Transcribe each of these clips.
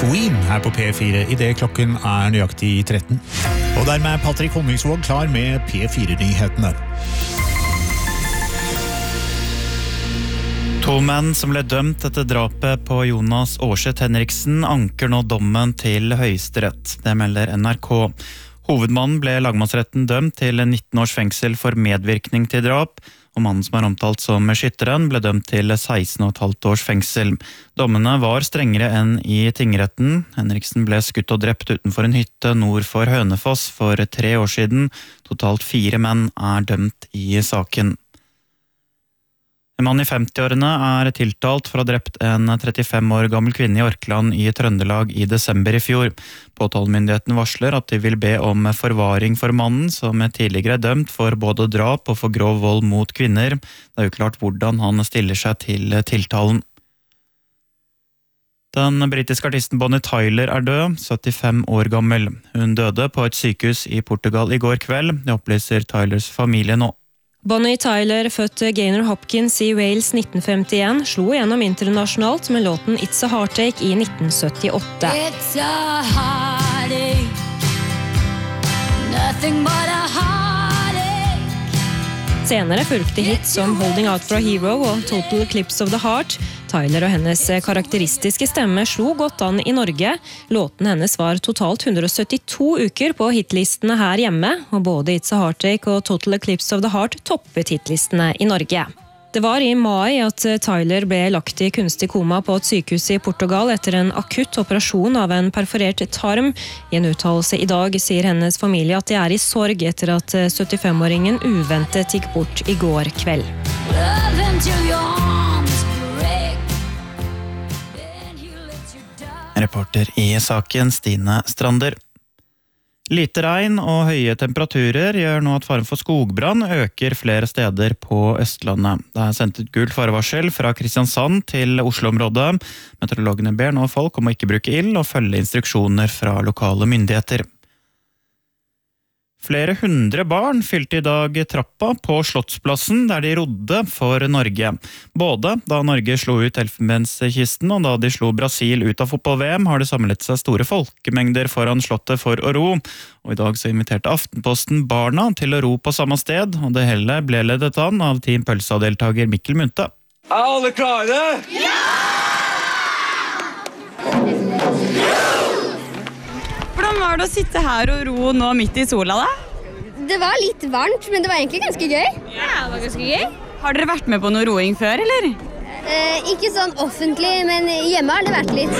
Queen her på P4 I det klokken nøyaktig 13. Og dermed Patrick Honningsvåg klar med P4-nyhetene. To menn som ble dømt etter drapet på Jonas Aarseth Henriksen anker nå dommen til Høyesterett. Det melder NRK. Hovedmannen ble lagmannsretten dømt til 19 års fengsel for medvirkning til drap, og mannen som omtalt som skytteren ble dømt til 16,5 års fengsel. Dommene var strengere enn I tingretten. Henriksen ble skutt og drept utenfor en hytte nord for Hønefoss for 3 år siden. Totalt 4 menn dømt I saken. En mann I 50-årene tiltalt for å ha drept en 35 år gammel kvinne I Orkland I Trøndelag I desember I fjor. Påtalemyndigheten varsler at de vil be om forvaring for mannen, som tidligere dømt for både drap og for grov vold mot kvinner. Det uklart hvordan han stiller seg til tiltalen. Den britiske artisten Bonnie Tyler død, 75 år gammel. Hun døde på et sykehus I Portugal I går kveld, det opplyser Tylers familie nå. Bonnie Tyler, født Gaynor Hopkins I Wales 1951, slo gjennom internasjonalt med låten It's a Heartache I 1978. It's a heartache, nothing but a heartache. Senere fulgte hits som Holding Out for a Hero og Total Eclipse of the Heart. Tyler og hennes karakteristiske stemme slo godt an I Norge. Låten hennes var totalt 172 uker på hitlistene her hjemme, og både It's a Heartache og Total Eclipse of the Heart toppet hitlistene I Norge. Det var I mai at Tyler ble lagt I kunstig koma på et sykehus I Portugal etter en akutt operasjon av en perforert tarm. I en uttalelse I dag sier hennes familie at de I sorg etter at 75-åringen uventet gikk bort I går kveld. Reporter I saken Stine Strander. Lite regn og høye temperaturer gjør nå at faren for skogbrann øker flere steder på Østlandet. Det sendt ut gult farevarsel fra Kristiansand til Oslo-området. Meteorologene ber nå folk om å ikke bruke ild og følge instruksjoner fra lokale myndigheter. Flere 100 barn fylte I dag trappa på Slottsplassen der de rodde for Norge. Både da Norge slo ut Elfenbenskysten og da de slo Brasil ut av fotball-VM har det samlet seg store folkemengder foran slottet for å ro. Og I dag så inviterte Aftenposten barna til å ro på samme sted, og det hele ble ledet an av Team Pølsa-deltager Mikkel Munthe. Alle klare? Ja! Hvordan var det å sitte her og ro nå midt I sola da? Det var litt varmt, men det var egentlig ganske gøy. Ja, det var ganske gøy. Har dere vært med på noe roing før, eller? Ikke sånn offentlig, men hjemme har det vært litt.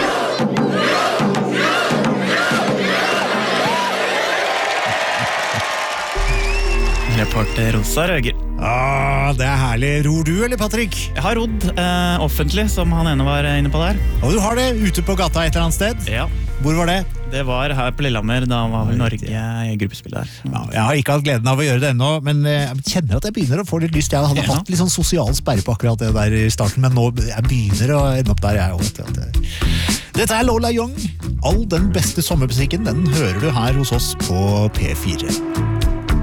Reporter Rosa Røger. Det herlig. Ror du, eller Patrick? Jeg har rodd offentlig, som han ene var inne på der. Og du har det ute på gata et eller annet sted? Ja. Hvor var det? Det var her på Lillehammer, da var vel Norge I gruppespill der. Ja, jeg har ikke hatt gleden av å gjøre det ennå, men jeg kjenner at jeg begynner å få litt lyst. Jeg hadde hatt litt sånn sosial sperre på akkurat det der I starten, men nå jeg begynner å ende opp der jeg også. Dette Lola Young. All den beste sommermusikken, den hører du her hos oss på P4.